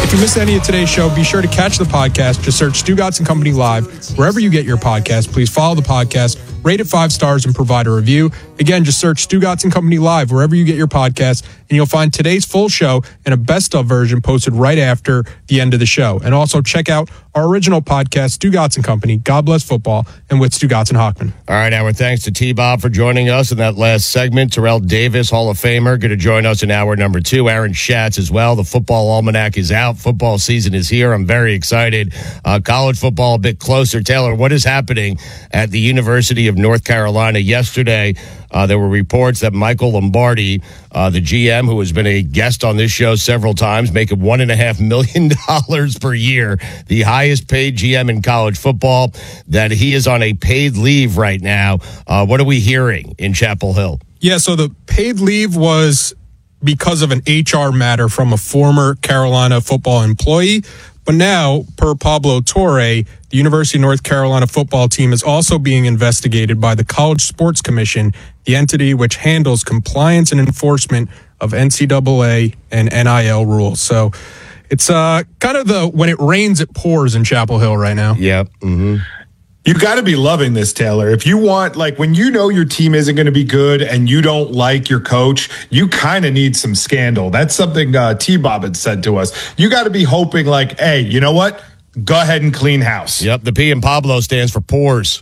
If you missed any of today's show, be sure to catch the podcast. Just search Stugotz and Company Live. Wherever you get your podcast, please follow the podcast, rate it 5 stars, and provide a review. Again, just search Stugotz and Company Live wherever you get your podcast, and you'll find today's full show and a best-of version posted right after the end of the show. And also check out our original podcast, Stugotz and Company, God Bless Football, and with Stugotz and Hochman. All right, our thanks to T-Bob for joining us in that last segment. Terrell Davis, Hall of Famer, going to join us in hour number 2. Aaron Schatz as well. The football almanac is out. Football season is here. I'm very excited. College football a bit closer. Taylor, what is happening at the University of North Carolina? Yesterday, there were reports that Michael Lombardi, the GM, who has been a guest on this show several times, making $1.5 million per year, the highest paid GM in college football, that he is on a paid leave right now. What are we hearing in Chapel Hill? Yeah, so the paid leave was because of an HR matter from a former Carolina football employee. But now, per Pablo Torre, the University of North Carolina football team is also being investigated by the College Sports Commission, the entity which handles compliance and enforcement of NCAA and NIL rules. So it's kind of when it rains, it pours in Chapel Hill right now. Yep. Mm-hmm. You got to be loving this, Taylor. If you want, like, when you know your team isn't going to be good and you don't like your coach, you kind of need some scandal. That's something T-Bob had said to us. You got to be hoping, like, hey, you know what? Go ahead and clean house. Yep, the P in Pablo stands for pores.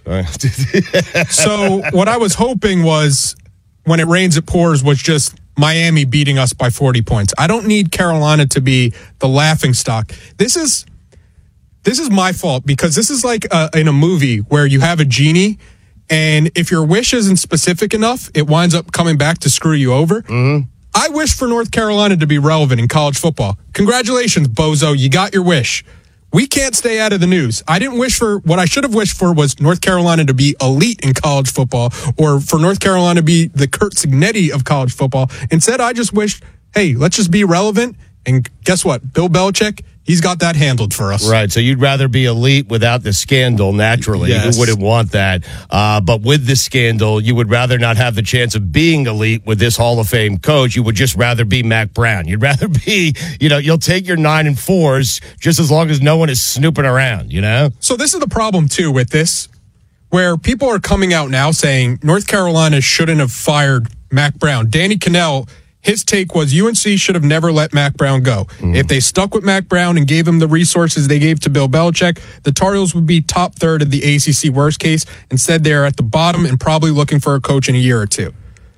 So what I was hoping was when it rains, it pours was just Miami beating us by 40 points. I don't need Carolina to be the laughingstock. This is my fault because this is like in a movie where you have a genie, and if your wish isn't specific enough, it winds up coming back to screw you over. Mm-hmm. I wish for North Carolina to be relevant in college football. Congratulations, bozo. You got your wish. We can't stay out of the news. I didn't wish for, what I should have wished for was North Carolina to be elite in college football, or for North Carolina to be the Curt Cignetti of college football. Instead, I just wished, hey, let's just be relevant. And guess what? Bill Belichick, he's got that handled for us. Right. So you'd rather be elite without the scandal, naturally. Yes. Who wouldn't want that? But with the scandal, you would rather not have the chance of being elite with this Hall of Fame coach. You would just rather be Mack Brown. You'd rather be, you'll take your 9 and 4s just as long as no one is snooping around, So this is the problem, too, with this, where people are coming out now saying North Carolina shouldn't have fired Mack Brown. Danny Cannell, his take was UNC should have never let Mack Brown go. If they stuck with Mack Brown and gave him the resources they gave to Bill Belichick, the Tar Heels would be top third of the ACC worst case. Instead, they're at the bottom and probably looking for a coach in a year or two.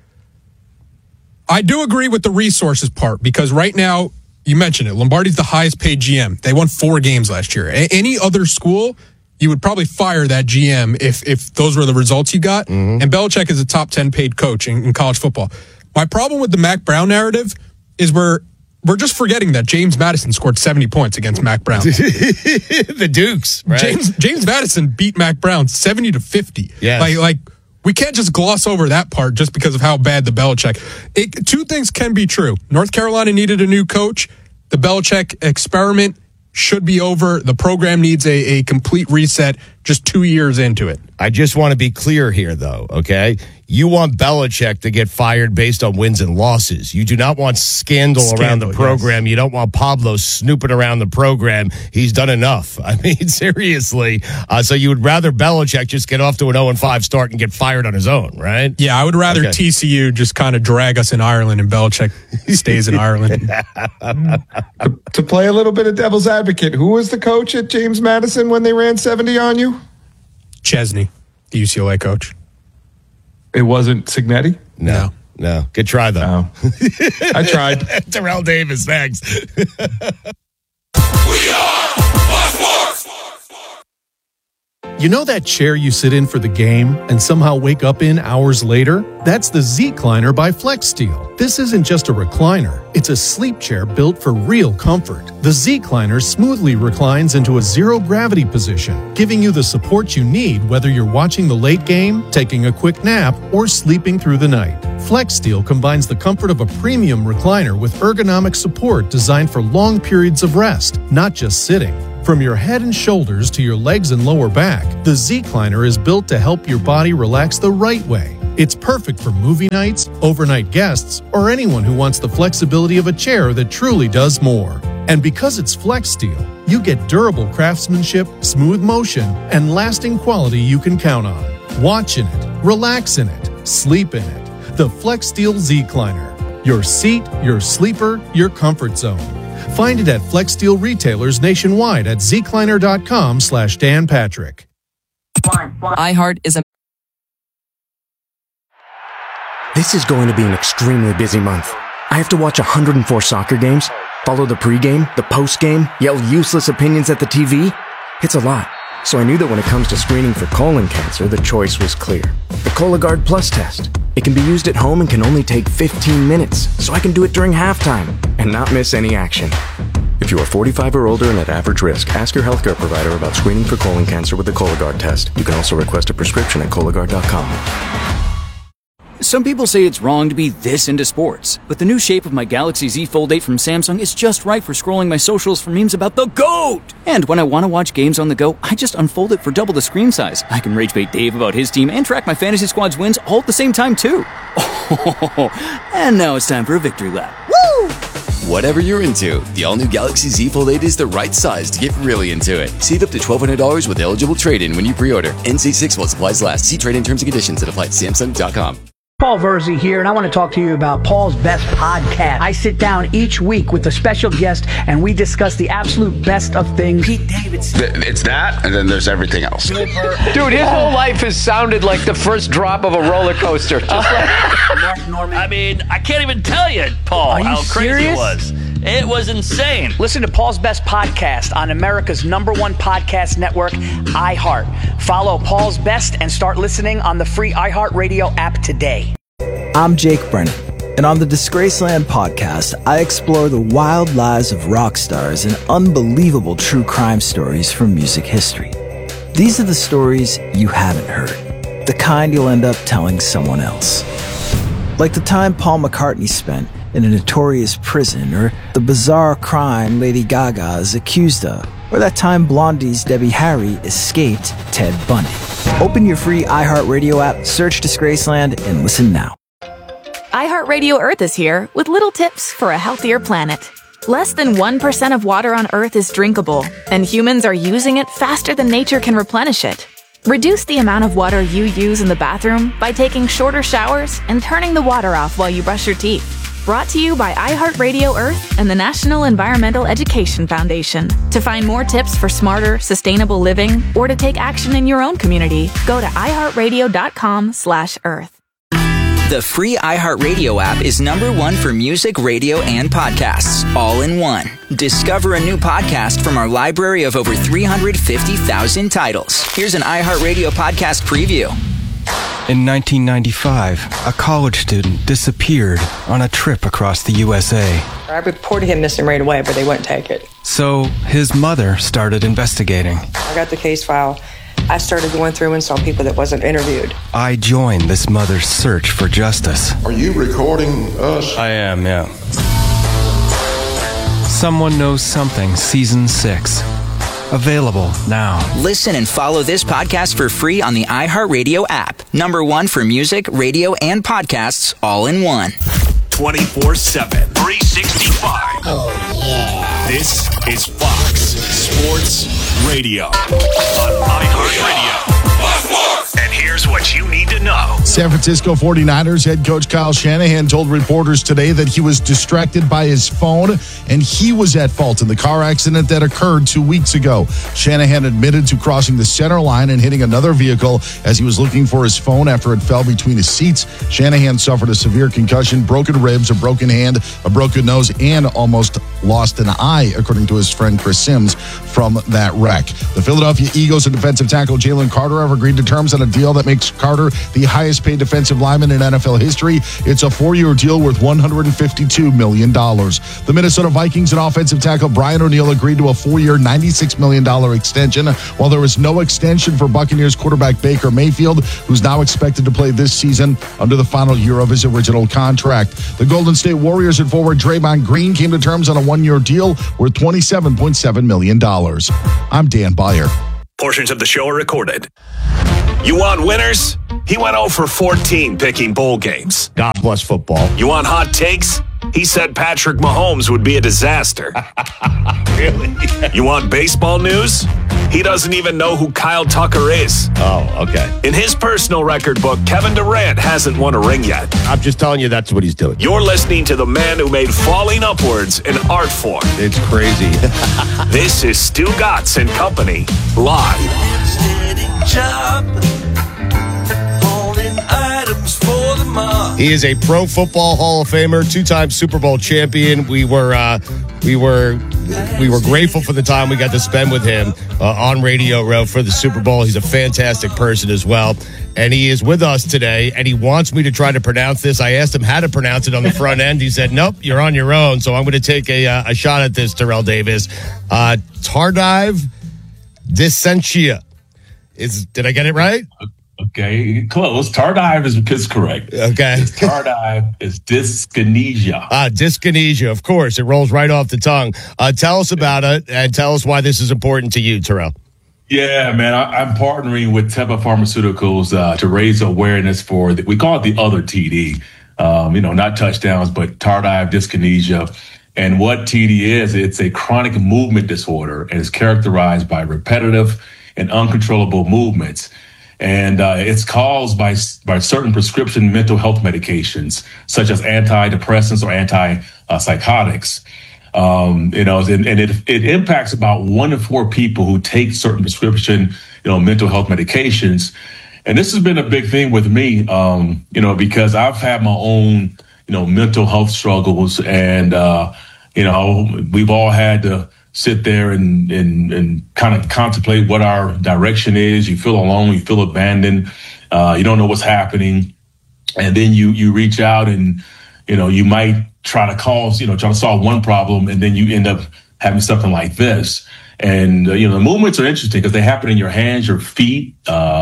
I do agree with the resources part because right now, you mentioned it, Lombardi's the highest paid GM. They won 4 games last year. Any other school, you would probably fire that GM if those were the results you got. And Belichick is a top 10 paid coach in college football. My problem with the Mack Brown narrative is we're just forgetting that James Madison scored 70 points against Mack Brown. The Dukes, right? James Madison beat Mack Brown 70-50. Yeah, like we can't just gloss over that part just because of how bad the Belichick. 2 things can be true. North Carolina needed a new coach. The Belichick experiment should be over. The program needs a complete reset just 2 years into it. I just want to be clear here, though, okay? You want Belichick to get fired based on wins and losses. You do not want scandal around the program. Yes. You don't want Pablo snooping around the program. He's done enough. I mean, seriously. So you would rather Belichick just get off to an 0-5 start and get fired on his own, right? Yeah, I would rather TCU just kind of drag us in Ireland and Belichick stays in Ireland. To play a little bit of devil's advocate, who was the coach at James Madison when they ran 70 on you? Chesney, the UCLA coach. It wasn't Cignetti? No. Good try, though. No. I tried. Terrell Davis, thanks. We are Sports. You know that chair you sit in for the game and somehow wake up in hours later? That's the Z-Cliner by FlexSteel. This isn't just a recliner. It's a sleep chair built for real comfort. The Z-Cliner smoothly reclines into a zero-gravity position, giving you the support you need whether you're watching the late game, taking a quick nap, or sleeping through the night. FlexSteel combines the comfort of a premium recliner with ergonomic support designed for long periods of rest, not just sitting. From your head and shoulders to your legs and lower back, the Z-Cliner is built to help your body relax the right way. It's perfect for movie nights, overnight guests, or anyone who wants the flexibility of a chair that truly does more. And because it's Flex Steel, you get durable craftsmanship, smooth motion, and lasting quality you can count on. Watch in it, relax in it, sleep in it. The Flex Steel Z-Cliner. Your seat, your sleeper, your comfort zone. Find it at Flex Steel retailers nationwide at zcliner.com/Dan Patrick. iHeart is a... This is going to be an extremely busy month. I have to watch 104 soccer games, follow the pregame, the postgame, yell useless opinions at the TV. It's a lot. So I knew that when it comes to screening for colon cancer, the choice was clear. The Cologuard Plus test. It can be used at home and can only take 15 minutes, so I can do it during halftime and not miss any action. If you are 45 or older and at average risk, ask your healthcare provider about screening for colon cancer with the Cologuard test. You can also request a prescription at Cologuard.com. Some people say it's wrong to be this into sports, but the new shape of my Galaxy Z Fold 8 from Samsung is just right for scrolling my socials for memes about the GOAT! And when I want to watch games on the go, I just unfold it for double the screen size. I can rage bait Dave about his team and track my fantasy squad's wins all at the same time, too. Oh, and now it's time for a victory lap. Woo! Whatever you're into, the all-new Galaxy Z Fold 8 is the right size to get really into it. Save up to $1,200 with eligible trade-in when you pre-order. NC6 while supplies last. See trade-in terms and conditions that apply at Samsung.com. Paul Verzi here, and I want to talk to you about Paul's Best Podcast. I sit down each week with a special guest, and we discuss the absolute best of things. Pete Davidson. It's that, and then there's everything else. Dude, his whole life has sounded like the first drop of a roller coaster. Just like Mark Norman. I mean, I can't even tell you, Paul, how crazy it was. It was insane. Listen to Paul's Best Podcast on America's #1 podcast network, iHeart. Follow Paul's Best and start listening on the free iHeartRadio app today. I'm Jake Brennan, and on the Disgraceland podcast, I explore the wild lives of rock stars and unbelievable true crime stories from music history. These are the stories you haven't heard, the kind you'll end up telling someone else. Like the time Paul McCartney spent in a notorious prison, or the bizarre crime Lady Gaga is accused of, or that time Blondie's Debbie Harry escaped Ted Bundy. Open your free iHeartRadio app, search Disgraceland, and listen now. iHeartRadio Earth is here with little tips for a healthier planet. Less than 1% of water on Earth is drinkable, and humans are using it faster than nature can replenish it. Reduce the amount of water you use in the bathroom by taking shorter showers and turning the water off while you brush your teeth. Brought to you by iHeartRadio Earth and the National Environmental Education Foundation. To find more tips for smarter, sustainable living, or to take action in your own community, go to iHeartRadio.com/Earth. The free iHeartRadio app is #1 for music, radio, and podcasts, all in one. Discover a new podcast from our library of over 350,000 titles. Here's an iHeartRadio podcast preview. In 1995, a college student disappeared on a trip across the USA. I reported him missing right away, but they wouldn't take it. So his mother started investigating. I got the case file. I started going through and saw people that wasn't interviewed. I joined this mother's search for justice. Are you recording us? I am, yeah. Someone Knows Something, Season 6. Available now. Listen and follow this podcast for free on the iHeartRadio app. #1 for music, radio, and podcasts, all in one. 24/7, 365. Oh, yeah. This is Fox Sports Radio on iHeartRadio. And here's what you need to know. San Francisco 49ers head coach Kyle Shanahan told reporters today that he was distracted by his phone and he was at fault in the car accident that occurred 2 weeks ago. Shanahan admitted to crossing the center line and hitting another vehicle as he was looking for his phone after it fell between his seats. Shanahan suffered a severe concussion, broken ribs, a broken hand, a broken nose, and almost lost an eye, according to his friend Chris Sims from that wreck. The Philadelphia Eagles and defensive tackle Jalen Carter have agreed to terms on a deal that makes Carter the highest paid defensive lineman in NFL history. It's a 4-year deal worth $152 million. The Minnesota Vikings and offensive tackle Brian O'Neill agreed to a 4-year, $96 million extension, while there was no extension for Buccaneers quarterback Baker Mayfield, who's now expected to play this season under the final year of his original contract. The Golden State Warriors and forward Draymond Green came to terms on a 1-year deal worth $27.7 million. I'm Dan Beyer. Portions of the show are recorded. You want winners? He went 0 for 14 picking bowl games. God bless football. You want hot takes? He said Patrick Mahomes would be a disaster. Really? You want baseball news? He doesn't even know who Kyle Tucker is. Oh, okay. In his personal record book, Kevin Durant hasn't won a ring yet. I'm just telling you that's what he's doing. You're listening to the man who made falling upwards an art form. It's crazy. This is Stu Gatz and Company, live. He is a Pro Football Hall of Famer, 2-time Super Bowl champion. We were grateful for the time we got to spend with him on Radio Row for the Super Bowl. He's a fantastic person as well. And he is with us today, and he wants me to try to pronounce this. I asked him how to pronounce it on the front end. He said, nope, you're on your own. So I'm going to take a shot at this, Terrell Davis. Tardive Dysenteria. Did I get it right? Okay, close. Tardive is correct. Okay. Tardive is dyskinesia. Dyskinesia, of course. It rolls right off the tongue. Tell us about it and tell us why this is important to you, Terrell. Yeah, man, I'm partnering with Teva Pharmaceuticals to raise awareness for, we call it the other TD. Not touchdowns, but tardive dyskinesia. And what TD is, it's a chronic movement disorder and is characterized by repetitive and uncontrollable movements. And it's caused by certain prescription mental health medications, such as antidepressants or antipsychotics. And it impacts about 1 in 4 people who take certain prescription, mental health medications. And this has been a big thing with me, because I've had my own, mental health struggles, and we've all had to sit there and kind of contemplate what our direction is. You feel alone, you feel abandoned, you don't know what's happening. And then you reach out and, you might try to solve one problem, and then you end up having something like this. And, the movements are interesting because they happen in your hands, your feet,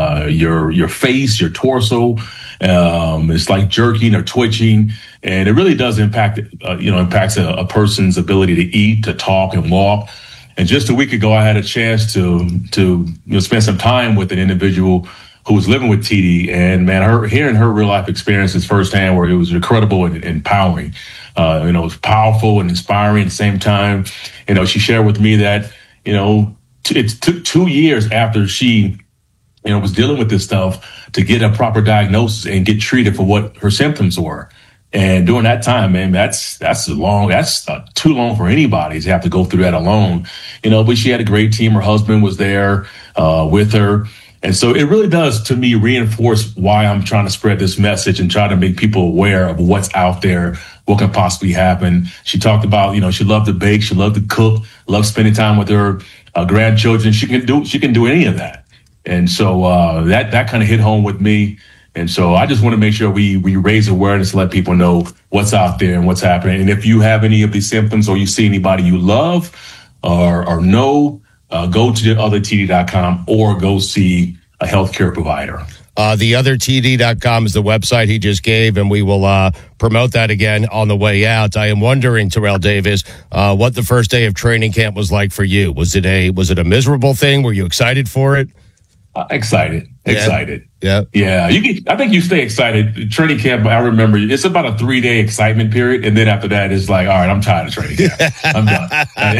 your face, your torso. It's like jerking or twitching. And it really does impacts a person's ability to eat, to talk and walk. And just a week ago, I had a chance to spend some time with an individual who was living with TD. And man, hearing her real life experiences firsthand, where it was incredible and empowering. It was powerful and inspiring at the same time. She shared with me that, it took 2 years after she, was dealing with this stuff to get a proper diagnosis and get treated for what her symptoms were. And during that time, man, that's too long for anybody to have to go through that alone, but she had a great team. Her husband was there, with her. And so it really does, to me, reinforce why I'm trying to spread this message and try to make people aware of what's out there, what can possibly happen. She talked about, she loved to bake, she loved to cook, loved spending time with her grandchildren. She can do any of that. And so that kind of hit home with me. And so I just want to make sure we raise awareness, let people know what's out there and what's happening. And if you have any of these symptoms or you see anybody you love or know, go to theothertd.com or go see a healthcare provider. Theothertd.com is the website he just gave, and we will promote that again on the way out. I am wondering, Terrell Davis, what the first day of training camp was like for you. Was it a miserable thing? Were you excited for it? Excited. Yeah. I think you stay excited. Training camp, I remember it's about a 3-day excitement period. And then after that, it's like, all right, I'm tired of training camp. I'm done.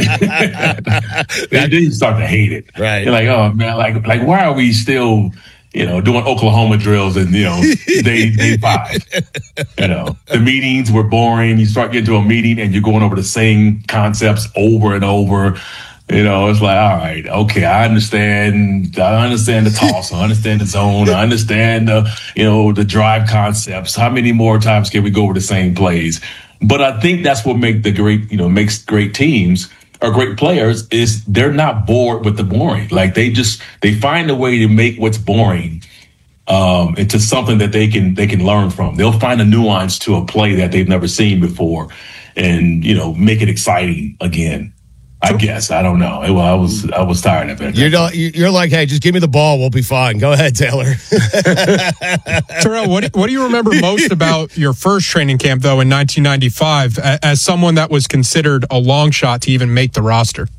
Then you start to hate it. Right. You're like, oh man, like why are we still, doing Oklahoma drills and, day 5, the meetings were boring. You start getting to a meeting and you're going over the same concepts over and over. It's like, all right, okay, I understand the toss, I understand the zone, I understand the drive concepts. How many more times can we go over the same plays? But I think that's what makes great teams or great players is they're not bored with the boring. Like they find a way to make what's boring into something that they can learn from. They'll find a nuance to a play that they've never seen before and, make it exciting again. I guess. I don't know. I was tired of it. You're like, hey, just give me the ball. We'll be fine. Go ahead, Taylor. Terrell, what do you remember most about your first training camp, though, in 1995, as someone that was considered a long shot to even make the roster?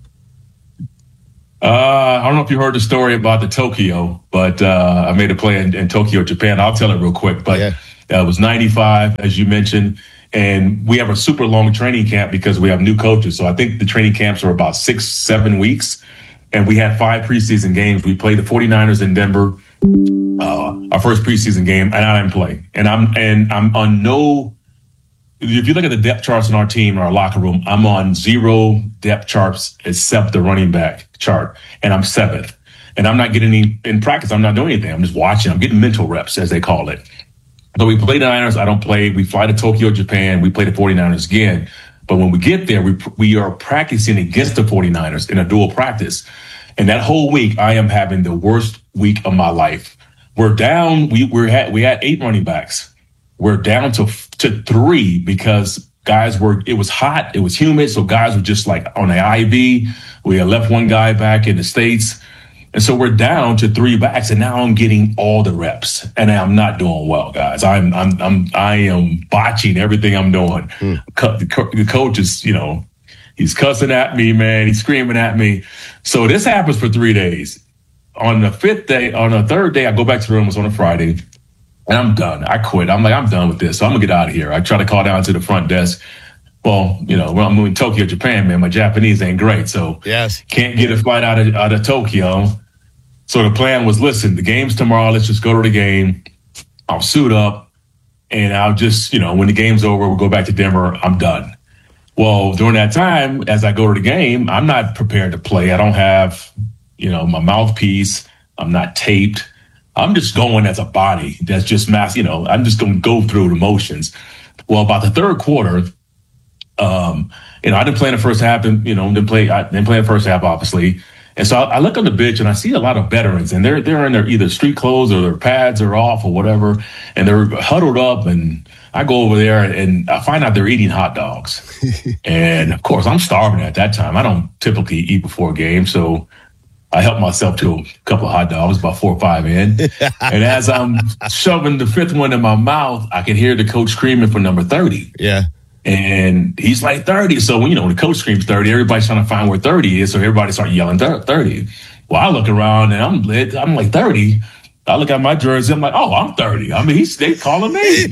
I don't know if you heard the story about the Tokyo, but I made a play in Tokyo, Japan. I'll tell it real quick. But it was 95, as you mentioned. And we have a super long training camp because we have new coaches. So I think the training camps are about 6-7 weeks. And we had 5 preseason games. We played the 49ers in Denver, our first preseason game, and I didn't play. And I'm on no, if you look at the depth charts in our team, in our locker room, I'm on 0 depth charts except the running back chart. And I'm 7th. And I'm not getting any, in practice, I'm not doing anything. I'm just watching. I'm getting mental reps, as they call it. So we play the Niners. I don't play. We fly to Tokyo, Japan. We play the 49ers again. But when we get there, we are practicing against the 49ers in a dual practice. And that whole week, I am having the worst week of my life. We're down. We had 8 running backs. We're down to 3 because guys it was hot. It was humid. So guys were just like on the IV. We had left one guy back in the States. And so we're down to 3 backs, and now I'm getting all the reps, and I'm not doing well, guys. I am botching everything I'm doing. The coach is, he's cussing at me, man. He's screaming at me. So this happens for 3 days. On the 3rd day, I go back to the room. It's on a Friday, and I'm done. I quit. I'm like, I'm done with this. So I'm gonna get out of here. I try to call down to the front desk. Well, when I'm moving to Tokyo, Japan, man, my Japanese ain't great, so can't get a flight out of Tokyo. So the plan was, listen, the game's tomorrow. Let's just go to the game. I'll suit up, and I'll just, when the game's over, we'll go back to Denver. I'm done. Well, during that time, as I go to the game, I'm not prepared to play. I don't have, my mouthpiece. I'm not taped. I'm just going as a body. That's just mass. I'm just going to go through the motions. Well, about the 3rd quarter, I didn't play in the first half, and didn't play in the first half, obviously. And so I look on the bench and I see a lot of veterans, and they're in their either street clothes or their pads are off or whatever, and they're huddled up. And I go over there and I find out they're eating hot dogs. And of course, I'm starving at that time. I don't typically eat before a game, so I help myself to a couple of hot dogs, about 4 or 5 in. And as I'm shoving the 5th one in my mouth, I can hear the coach screaming for number 30. Yeah. And he's like 30. So when, the coach screams 30, everybody's trying to find where 30 is. So everybody starts yelling 30. Well, I look around and I'm like 30. I look at my jersey. I'm like, oh, I'm 30. I mean, they calling me.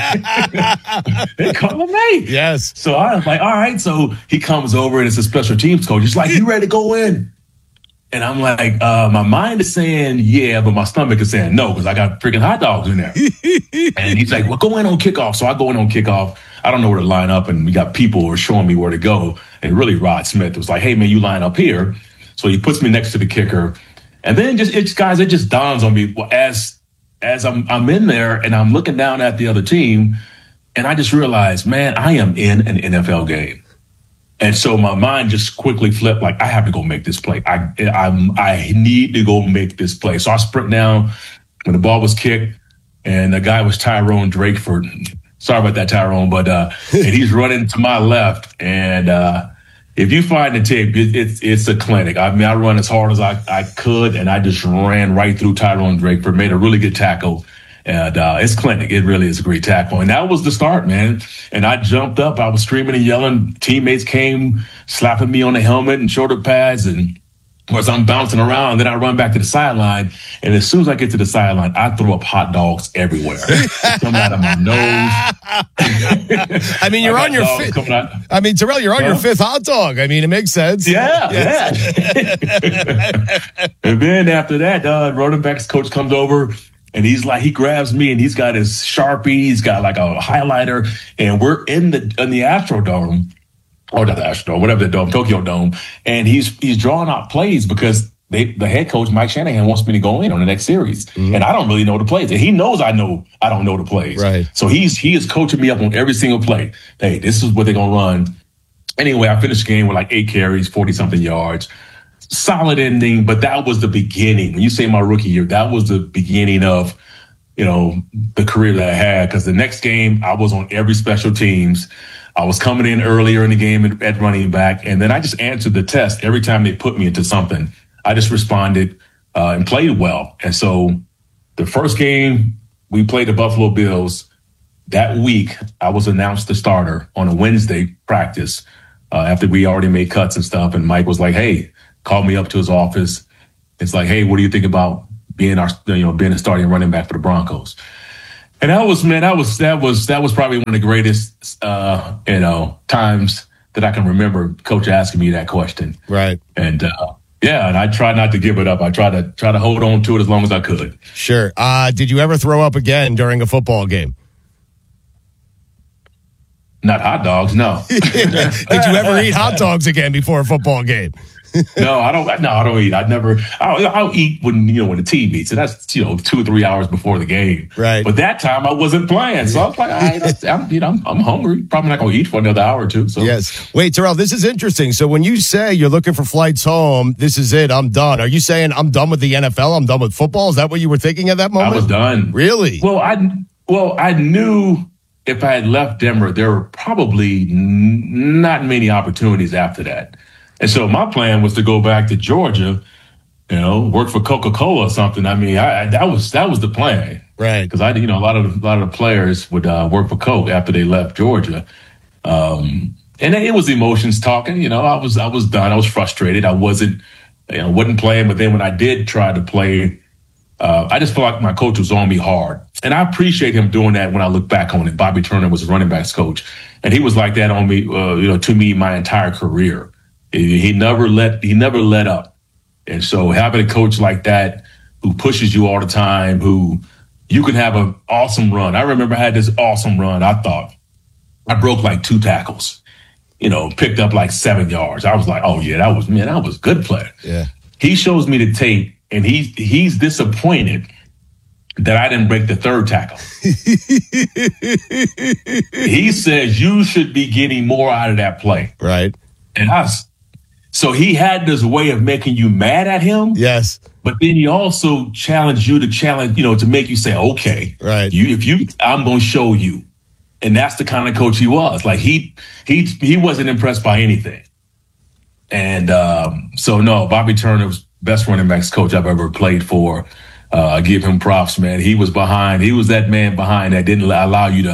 They calling me. Yes. So I was like, all right. So he comes over and it's a special teams coach. He's like, you ready to go in? And I'm like, my mind is saying, yeah, but my stomach is saying no, because I got freaking hot dogs in there. And he's like, well, go in on kickoff. So I go in on kickoff. I don't know where to line up, and we got people who are showing me where to go. And really, Rod Smith was like, hey, man, you line up here. So he puts me next to the kicker. And then it just dawns on me as I'm in there and I'm looking down at the other team, and I just realized, man, I am in an NFL game. And so my mind just quickly flipped, like, I have to go make this play. I need to go make this play. So I sprint down when the ball was kicked, and the guy was Tyrone Drakeford. Sorry about that, Tyrone, but and he's running to my left. And if you find the tape, it's a clinic. I mean, I run as hard as I could, and I just ran right through Tyrone Drakeford, made a really good tackle. And it's clinic. It really is a great tackle. And that was the start, man. And I jumped up. I was screaming and yelling. Teammates came slapping me on the helmet and shoulder pads. And of course, I'm bouncing around. Then I run back to the sideline. And as soon as I get to the sideline, I throw up hot dogs everywhere. Coming out of my nose. I mean, you're on your fifth. I mean, Terrell, you're on your 5th hot dog. I mean, it makes sense. Yeah. And then after that, running backs coach comes over. And he grabs me and he's got his Sharpie. He's got like a highlighter, and we're in the Astrodome, or not the Astrodome, whatever the dome, Tokyo Dome. And he's drawing out plays because the head coach, Mike Shanahan, wants me to go in on the next series. Mm-hmm. And I don't really know the plays. And he knows I don't know the plays. Right. So he is coaching me up on every single play. Hey, this is what they're going to run. Anyway, I finished the game with like 8 carries, 40-something yards. Solid ending, but that was the beginning. When you say my rookie year, that was the beginning of, the career that I had. Because the next game, I was on every special teams. I was coming in earlier in the game at running back, and then I just answered the test every time they put me into something. I just responded and played well. And so the first game, we played the Buffalo Bills. That week, I was announced the starter on a Wednesday practice after we already made cuts and stuff. And Mike was like, hey, called me up to his office. It's like, hey, what do you think about being a starting running back for the Broncos? And that was probably one of the greatest, times that I can remember Coach asking me that question. Right. And, and I tried not to give it up. I tried to hold on to it as long as I could. Sure. Did you ever throw up again during a football game? Not hot dogs, no. Did you ever eat hot dogs again before a football game? No, I don't eat. I'll eat when the team eats, and that's 2 or 3 hours before the game. Right. But that time I wasn't playing, so I was like, I'm hungry. Probably not going to eat for another hour or two. So. Yes. Wait, Terrell, this is interesting. So when you say you're looking for flights home, this is it. I'm done. Are you saying I'm done with the NFL? I'm done with football? Is that what you were thinking at that moment? I was done. Really? Well, I knew if I had left Denver, there were probably not many opportunities after that. And so my plan was to go back to Georgia, work for Coca-Cola or something. I mean, that was the plan, right? Because a lot of the players would work for Coke after they left Georgia, and it was emotions talking. I was done. I was frustrated. I wasn't playing. But then when I did try to play, I just felt like my coach was on me hard, and I appreciate him doing that. When I look back on it, Bobby Turner was a running backs coach, and he was like that on me, to me my entire career. He never let up. And so having a coach like that who pushes you all the time, who you can have an awesome run. I remember I had this awesome run. I thought I broke like 2 tackles, picked up like 7 yards. I was like, oh yeah, that was a good play. Yeah. He shows me the tape and he's disappointed that I didn't break the 3rd tackle. He says you should be getting more out of that play. Right. And so he had this way of making you mad at him. Yes. But then he also challenged you to make you say, okay, right. I'm going to show you. And that's the kind of coach he was. Like he wasn't impressed by anything. And so no, Bobby Turner was best running backs coach I've ever played for. I give him props, man. He was that man behind that didn't allow you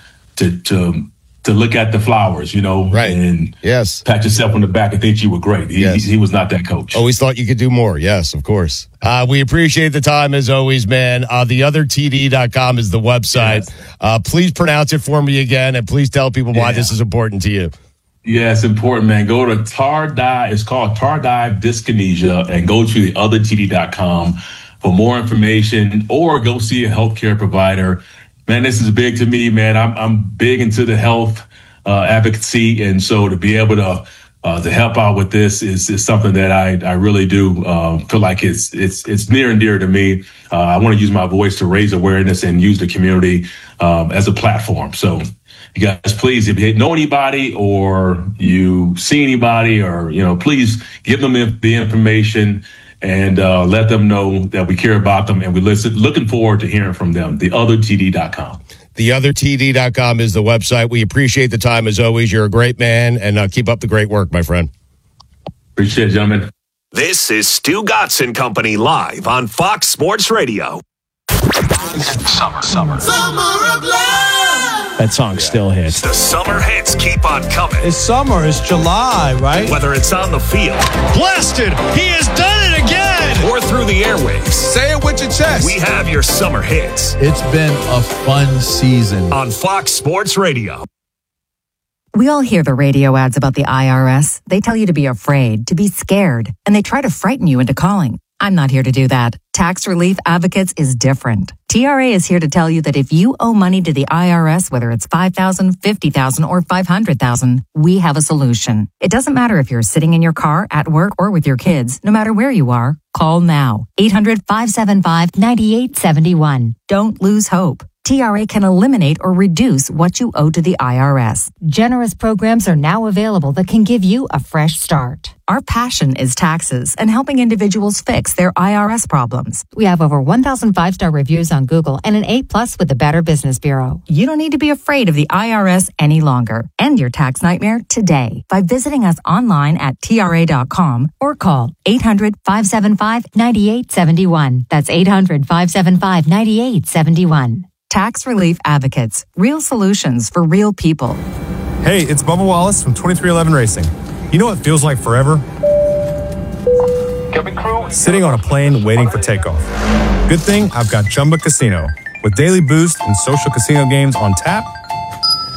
to look at the flowers, right. And yes, pat yourself on the back and think you were great. He was not that coach. Always thought you could do more. Yes, of course. We appreciate the time as always, man. TheOtherTD.com is the website. Yes. Please pronounce it for me again, and please tell people why this is important to you. Yeah, it's important, man. Go to Tardive. It's called Tardive Dyskinesia, and go to TheOtherTD.com for more information, or go see a healthcare provider. Man, this is big to me, man. I'm big into the health advocacy, and so to be able to help out with this is something that I really do feel like it's near and dear to me. I want to use my voice to raise awareness and use the community as a platform. So, you guys, please, if you know anybody or you see anybody, or please give them the information. And let them know that we care about them and we looking forward to hearing from them. TheOtherTD.com. TheOtherTD.com is the website. We appreciate the time as always. You're a great man, and keep up the great work, my friend. Appreciate it, gentlemen. This is Stu Gatz and Company live on Fox Sports Radio. Summer of love. That song still hits. The summer hits keep on coming. It's summer. It's July, right? Whether it's on the field. Blasted. He has done it again. Or through the airwaves. Say it with your chest. We have your summer hits. It's been a fun season. On Fox Sports Radio. We all hear the radio ads about the IRS. They tell you to be afraid, to be scared, and they try to frighten you into calling. I'm not here to do that. Tax Relief Advocates is different. TRA is here to tell you that if you owe money to the IRS, whether it's $5,000, $50,000, or $500,000, we have a solution. It doesn't matter if you're sitting in your car, at work, or with your kids. No matter where you are, call now. 800-575-9871. Don't lose hope. TRA can eliminate or reduce what you owe to the IRS. Generous programs are now available that can give you a fresh start. Our passion is taxes and helping individuals fix their IRS problems. We have over 1,000 5-star reviews on Google and an A+ with the Better Business Bureau. You don't need to be afraid of the IRS any longer. End your tax nightmare today by visiting us online at TRA.com or call 800-575-9871. That's 800-575-9871. Tax Relief Advocates. Real solutions for real people. Hey, it's Bubba Wallace from 2311 Racing. You know what feels like forever? Sitting on a plane waiting for takeoff. Good thing I've got Chumba Casino. With daily boost and social casino games on tap,